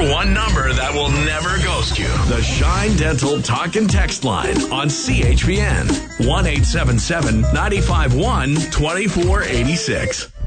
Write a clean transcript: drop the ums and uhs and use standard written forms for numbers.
one number that will never ghost you. The Shine Dental Talk and Text Line on CHPN. 1-877-951-2486.